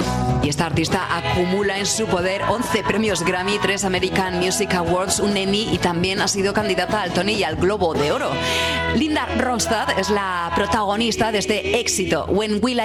Y esta artista acumula en su poder 11 premios Grammy, 3 American Music Awards, un Emmy y también ha sido candidata al Tony y al Globo de Oro. Linda Ronstadt es la protagonista de este éxito, When Will